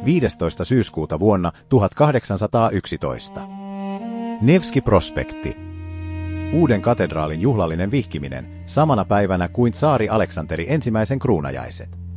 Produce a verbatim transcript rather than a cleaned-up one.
viidestoista syyskuuta vuonna tuhatkahdeksansataayksitoista. Nevski Prospekti. Uuden katedraalin juhlallinen vihkiminen samana päivänä kuin tsaari Aleksanteri ensimmäisen kruunajaiset.